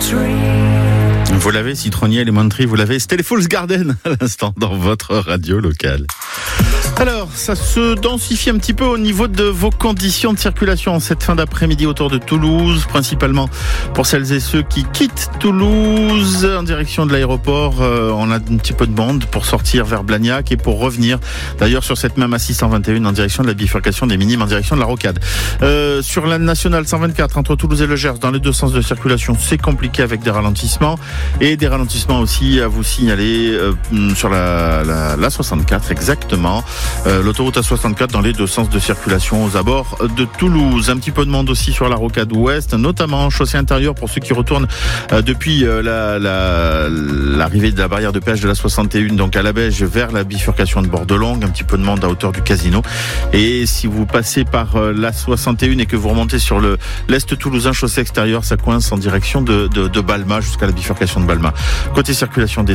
Vous l'avez, Citronnier, Lemon Tree, vous l'avez. C'était les Fool's Garden à l'instant dans votre radio locale. Alors, ça se densifie un petit peu au niveau de vos conditions de circulation en cette fin d'après-midi autour de Toulouse, principalement pour celles et ceux qui quittent Toulouse en direction de l'aéroport. On a un petit peu de monde pour sortir vers Blagnac et pour revenir d'ailleurs sur cette même A621 en direction de la bifurcation des Minimes en direction de la Rocade. Sur la nationale 124 entre Toulouse et le Gers, dans les deux sens de circulation, c'est compliqué avec des ralentissements et des ralentissements aussi à vous signaler sur la 64 exactement. L'autoroute A64 dans les deux sens de circulation aux abords de Toulouse. Un petit peu de monde aussi sur la Rocade Ouest, notamment chaussée intérieure pour ceux qui retournent depuis l'arrivée de la barrière de péage de la 61, donc à la Beige vers la bifurcation de Bordelongue. Un petit peu de monde à hauteur du Casino. Et si vous passez par la 61 et que vous remontez sur l'est toulousain chaussée extérieure, ça coince en direction de Balma jusqu'à la bifurcation de Balma. Côté circulation des